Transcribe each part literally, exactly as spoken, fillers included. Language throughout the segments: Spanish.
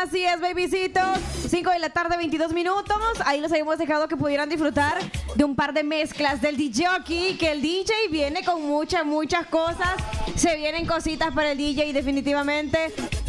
Así es, babycitos. cinco de la tarde, veintidós minutos. Ahí los habíamos dejado que pudieran disfrutar de un par de mezclas del DJoki, que el D J viene con muchas, muchas cosas. Se vienen cositas para el D J definitivamente.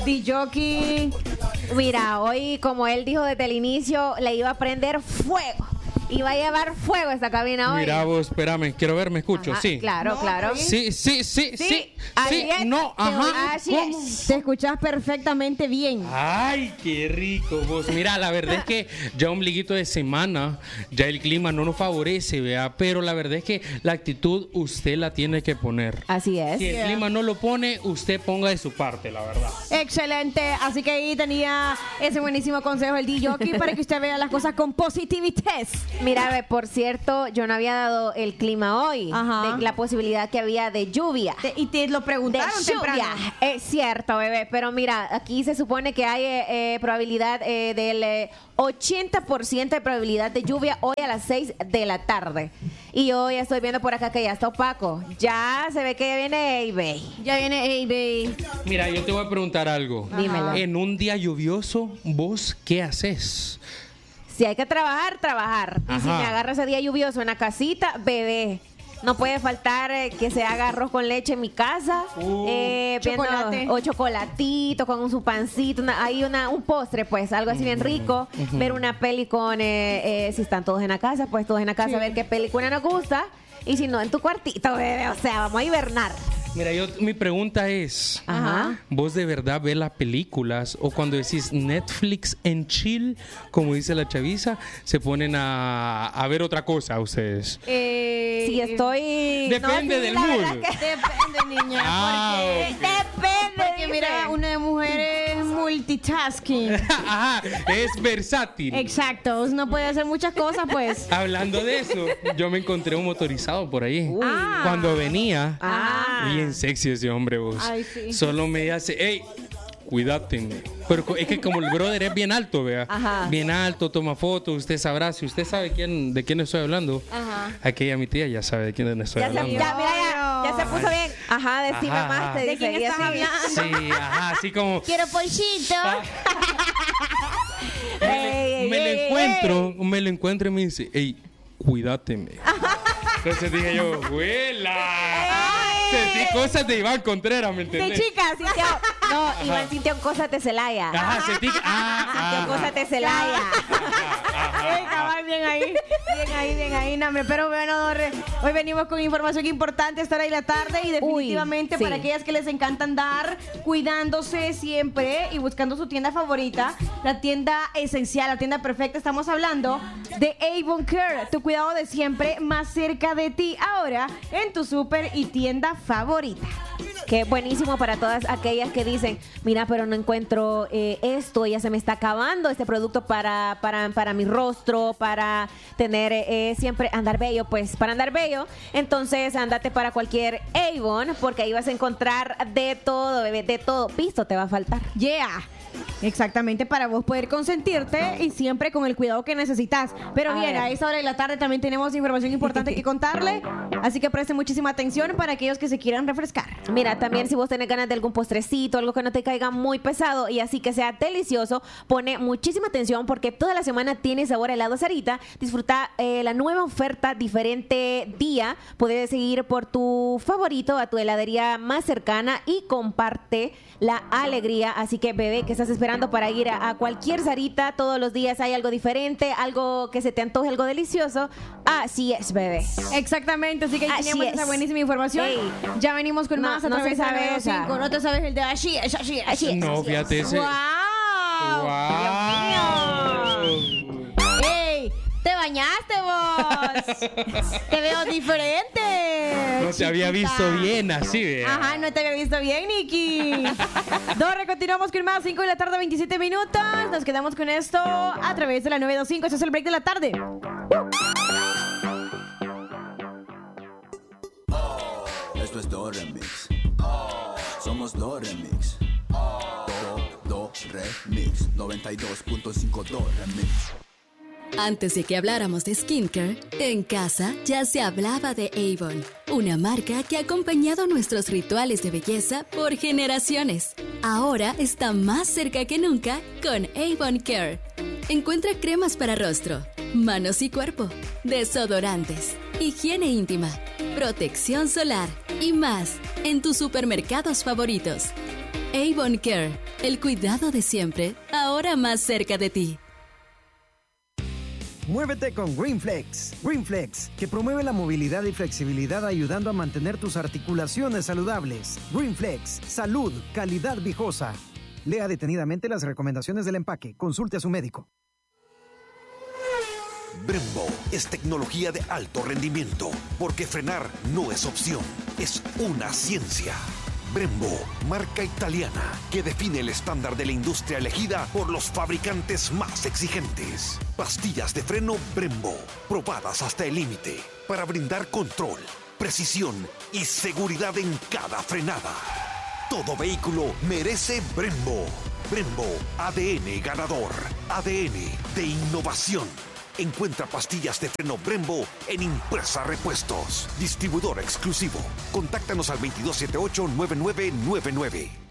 DJoki. Mira, hoy como él dijo desde el inicio, le iba a prender fuego. Iba a llevar fuego esta cabina hoy. Mira vos, espérame, quiero ver, ¿me escucho? Ajá, Sí. Claro, No, claro. Sí, sí, sí, sí, sí, así es. no, ajá. Así ¿Cómo? es. Te escuchas perfectamente bien. Ay, qué rico vos. Mira, la verdad es que ya ombliguito de semana, ya el clima no nos favorece, vea, pero la verdad es que la actitud usted la tiene que poner. Así es. Si el clima no lo pone, usted ponga de su parte, la verdad. Excelente, así que ahí tenía ese buenísimo consejo el DJoki para que usted vea las cosas con positividad. Mira, ve, por cierto, yo no había dado el clima hoy, Ajá. de la posibilidad que había de lluvia. Te- y te lo De preguntaron temprano. lluvia. Es cierto, bebé, pero mira, aquí se supone que hay eh, eh, probabilidad eh, del eh, ochenta por ciento de probabilidad de lluvia hoy a las seis de la tarde. Y hoy estoy viendo por acá que ya está opaco. Ya se ve que ya viene Eibay. Ya viene A-Bay. Mira, yo te voy a preguntar algo. Dímelo. En un día lluvioso, ¿vos qué haces? Si hay que trabajar, trabajar. Y si Ajá. me agarra ese día lluvioso en la casita, bebé. No puede faltar eh, que se haga arroz con leche en mi casa. Uh, eh, viendo- chocolate. o chocolatito con su pancito. Una, hay una, un postre, pues, algo así bien rico. Ver una peli con, eh, eh, si están todos en la casa, pues todos en la casa, Sí. ver qué película nos gusta. Y si no, en tu cuartito, bebé. O sea, vamos a hibernar. Mira, yo, mi pregunta es, Ajá. ¿vos de verdad ves las películas o cuando decís Netflix en chill, como dice la chaviza, se ponen a, a ver otra cosa ustedes? Eh, Si estoy... Depende sí, del la verdad mood. que- Depende, niña. Ah, porque, ok. Depende. porque mira, dice. una de mujeres multitasking. Ajá, es versátil. Exacto, uno puede hacer muchas cosas, pues. Hablando de eso, yo me encontré un motorizado por ahí. Ah. Cuando venía, Ah. bien sexy ese hombre, vos. Ay, sí. Solo me hace, hey, cuídate. Pero co- es que como el brother es bien alto, vea. Ajá. Bien alto, toma fotos, usted sabrá. Si usted sabe quién, de quién estoy hablando, Ajá. aquella mi tía ya sabe de quién estoy Ya se, hablando. ya, mira, ya, ya se puso bien. Ajá, decime Ajá, más, ajá. te ¿De dice. quién y estás así. hablando? Sí, ajá, así como Quiero polchito. Ey, ey, me lo ey, encuentro, me lo encuentro y me dice, hey, cuídateme. Entonces dije yo, ¡huela! Sentí cosas de Iván Contreras, ¿me De entendés? chicas, sintió. No, Iván sintió cosas de Celaya. Ajá, sentí que... Ah, Sintió ah, cosas de Celaya. Ey, cabal, bien ahí, bien ahí, bien ahí, no, hombre. Pero bueno, Dorre, hoy venimos con información importante esta hora y la tarde y definitivamente Uy, sí. para aquellas que les encanta andar cuidándose siempre y buscando su tienda favorita, la tienda esencial, la tienda perfecta, estamos hablando de Avon Care, tu cuidado de siempre más cerca de ti, ahora en tu súper y tienda favorita. Qué buenísimo para todas aquellas que dicen, mira, pero no encuentro eh, esto, ya se me está acabando este producto para, para, para mi rostro, para tener eh, siempre andar bello. Pues para andar bello, entonces andate para cualquier Avon, porque ahí vas a encontrar de todo, bebé, de todo. Pisto te va a faltar. Yeah. Exactamente, para vos poder consentirte y siempre con el cuidado que necesitas. Pero A bien, ver. a esa hora de la tarde también tenemos información importante que contarle, así que presten muchísima atención para aquellos que se quieran refrescar. Mira, también si vos tenés ganas de algún postrecito, algo que no te caiga muy pesado y así que sea delicioso, pone muchísima atención porque toda la semana tiene sabor a helado Sarita. Disfruta eh, la nueva oferta diferente día. Puedes seguir por tu favorito a tu heladería más cercana y comparte la alegría. Así que, bebé, ¿qué estás esperando para ir a, a cualquier Sarita? Todos los días hay algo diferente, algo que se te antoje, algo delicioso. Así es, bebé. Exactamente, así que ahí Así teníamos es. esa buenísima información. Ey. Ya venimos con No, más a no través se de sabe nueve esa. cinco. No te sabes el de así, es así, es Así es. No, fíjate ese. ¡Wow! ¡Wow! ¡Ey! ¡Te bañaste vos! ¡Te veo diferente! No te había chiquita. visto bien así, vea. Ajá, no te había visto bien, Nikki. Dorre, continuamos con más, cinco de la tarde, veintisiete minutos. Nos quedamos con esto a través de la nueve veinticinco. Este es el break de la tarde. Esto es Do Remix. Somos Do Remix. Do, Do, Remix. noventa y dos punto cinco Do Remix. Antes de que habláramos de skincare, en casa ya se hablaba de Avon, una marca que ha acompañado nuestros rituales de belleza por generaciones. Ahora está más cerca que nunca con Avon Care. Encuentra cremas para rostro, manos y cuerpo, desodorantes, higiene íntima, protección solar y más en tus supermercados favoritos. Avon Care, el cuidado de siempre, ahora más cerca de ti. Muévete con GreenFlex. GreenFlex, que promueve la movilidad y flexibilidad ayudando a mantener tus articulaciones saludables. GreenFlex, salud, calidad viejosa. Lea detenidamente las recomendaciones del empaque. Consulte a su médico. Brembo es tecnología de alto rendimiento, porque frenar no es opción, es una ciencia. Brembo, marca italiana que define el estándar de la industria elegida por los fabricantes más exigentes. Pastillas de freno Brembo, probadas hasta el límite, para brindar control, precisión y seguridad en cada frenada. Todo vehículo merece Brembo. Brembo, A D N ganador, A D N de innovación. Encuentra pastillas de freno Brembo en Impresa Repuestos. Distribuidor exclusivo. Contáctanos al veintidós setenta y ocho, noventa y nueve noventa y nueve.